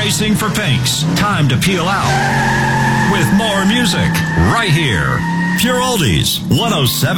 racing for pinks. Time to peel out with more music right here. Pure Oldies 107.